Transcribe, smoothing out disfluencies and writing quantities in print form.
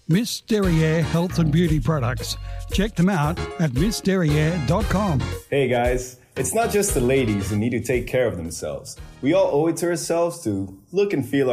Miss Derriere Health and Beauty Products. Check them out at missderriere.com. Hey guys, it's not just the ladies who need to take care of themselves. We all owe it to ourselves to look and feel